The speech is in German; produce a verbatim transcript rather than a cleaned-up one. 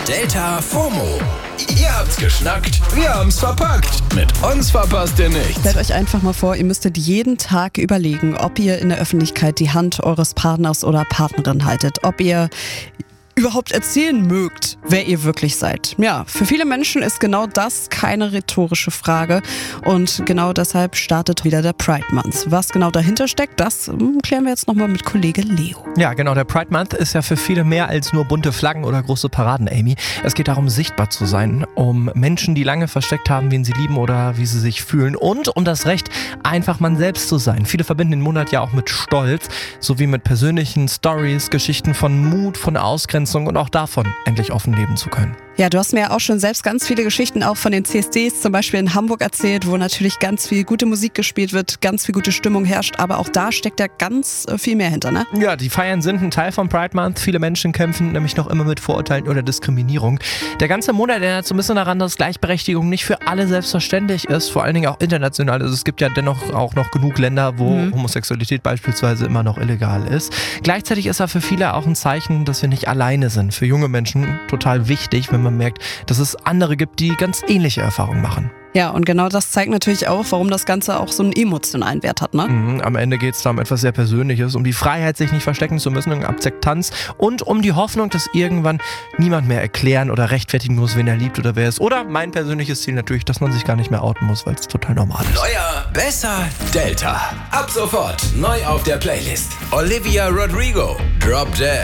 Delta FOMO. Ihr habt's geschnackt, wir haben's verpackt. Mit uns verpasst ihr nichts. Stellt euch einfach mal vor, ihr müsstet jeden Tag überlegen, ob ihr in der Öffentlichkeit die Hand eures Partners oder Partnerin haltet, ob ihr überhaupt erzählen mögt, wer ihr wirklich seid. Ja, für viele Menschen ist genau das keine rhetorische Frage und genau deshalb startet wieder der Pride Month. Was genau dahinter steckt, das hm, klären wir jetzt nochmal mit Kollege Leo. Ja, genau, der Pride Month ist ja für viele mehr als nur bunte Flaggen oder große Paraden, Amy. Es geht darum, sichtbar zu sein, um Menschen, die lange versteckt haben, wen sie lieben oder wie sie sich fühlen und um das Recht, einfach man selbst zu sein. Viele verbinden den Monat ja auch mit Stolz, sowie mit persönlichen Stories, Geschichten von Mut, von Ausgrenzung und auch davon endlich offen leben zu können. Ja, du hast mir ja auch schon selbst ganz viele Geschichten auch von den C S Ds zum Beispiel in Hamburg erzählt, wo natürlich ganz viel gute Musik gespielt wird, ganz viel gute Stimmung herrscht, aber auch da steckt ja ganz viel mehr hinter, ne? Ja, die Feiern sind ein Teil vom Pride Month. Viele Menschen kämpfen nämlich noch immer mit Vorurteilen oder Diskriminierung. Der ganze Monat erinnert so ein bisschen daran, dass Gleichberechtigung nicht für alle selbstverständlich ist, vor allen Dingen auch international. Also es gibt ja dennoch auch noch genug Länder, wo mhm. Homosexualität beispielsweise immer noch illegal ist. Gleichzeitig ist er für viele auch ein Zeichen, dass wir nicht alleine sind. Für junge Menschen total wichtig, wenn man merkt, dass es andere gibt, die ganz ähnliche Erfahrungen machen. Ja, und genau das zeigt natürlich auch, warum das Ganze auch so einen emotionalen Wert hat, ne? Mhm, am Ende geht es da um etwas sehr Persönliches, um die Freiheit, sich nicht verstecken zu müssen, um Akzeptanz und um die Hoffnung, dass irgendwann niemand mehr erklären oder rechtfertigen muss, wen er liebt oder wer er ist. Oder mein persönliches Ziel natürlich, dass man sich gar nicht mehr outen muss, weil es total normal ist. Neuer, besser, Delta. Ab sofort neu auf der Playlist. Olivia Rodrigo, Drop Dead.